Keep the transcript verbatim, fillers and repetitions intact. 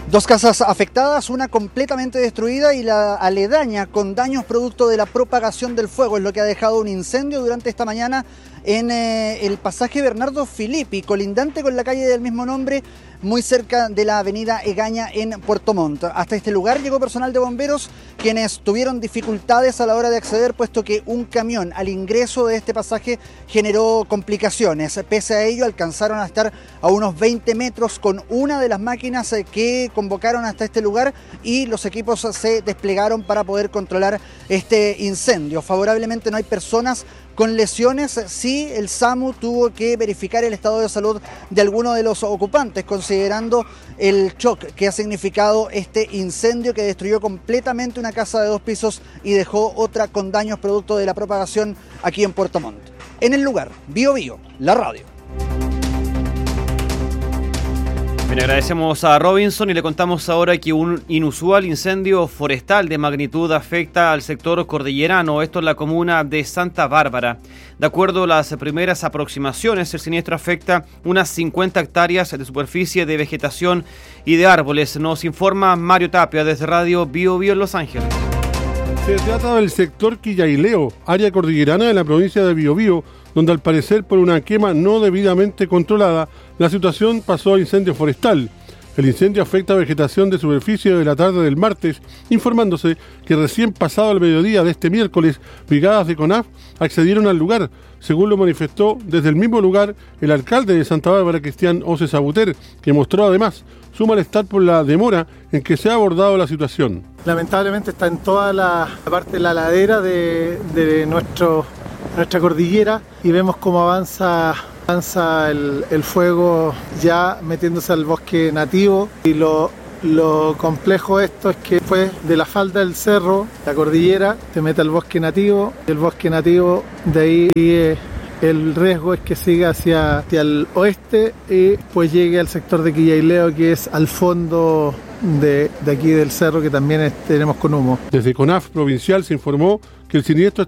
Dos casas afectadas, una completamente destruida y la aledaña con daños producto de la propagación del fuego. Es lo que ha dejado un incendio durante esta mañana en eh, el pasaje Bernardo Filippi, colindante con la calle del mismo nombre, muy cerca de la avenida Egaña en Puerto Montt. Hasta este lugar llegó personal de bomberos, quienes tuvieron dificultades a la hora de acceder, puesto que un camión al ingreso de este pasaje generó complicaciones. Pese a ello, alcanzaron a estar a unos veinte metros con una de las máquinas que convocaron hasta este lugar y los equipos se desplegaron para poder controlar este incendio. Favorablemente no hay personas con lesiones. Sí, el SAMU tuvo que verificar el estado de salud de algunos de los ocupantes, considerando el shock que ha significado este incendio que destruyó completamente una casa de dos pisos y dejó otra con daños producto de la propagación aquí en Puerto Montt. En el lugar, Bio Bio, la radio. Bien, agradecemos a Robinson y le contamos ahora que un inusual incendio forestal de magnitud afecta al sector cordillerano, esto en la comuna de Santa Bárbara. De acuerdo a las primeras aproximaciones, el siniestro afecta unas cincuenta hectáreas de superficie de vegetación y de árboles. Nos informa Mario Tapia desde Radio Bio Bio en Los Ángeles. Se trata del sector Quillaileo, área cordillerana de la provincia de Bio Bio, donde al parecer por una quema no debidamente controlada, la situación pasó a incendio forestal. El incendio afecta a vegetación de superficie de la tarde del martes, informándose que recién pasado el mediodía de este miércoles, brigadas de CONAF accedieron al lugar, según lo manifestó desde el mismo lugar el alcalde de Santa Bárbara, Cristian Ose Sabuter, que mostró además su malestar por la demora en que se ha abordado la situación. Lamentablemente está en toda la parte de la ladera de, de nuestro, nuestra cordillera y vemos cómo avanza, avanza el, el fuego ya metiéndose al bosque nativo y lo, lo complejo de esto es que después de la falda del cerro, la cordillera, se mete al bosque nativo y el bosque nativo de ahí sigue. El riesgo es que siga hacia, hacia el oeste y pues llegue al sector de Quillaileo, que es al fondo de, de aquí del cerro, que también es, tenemos con humo. Desde CONAF provincial se informó que el siniestro